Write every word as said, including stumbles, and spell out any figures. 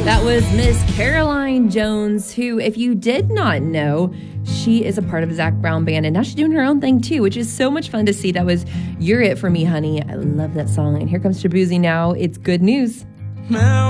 That was Miss Caroline Jones, who, if you did not know, she is a part of Zac Brown Band, and now she's doing her own thing too, which is so much fun to see. That was You're It For Me, Honey. I love that song. And here comes Shaboozey now. It's good news. Now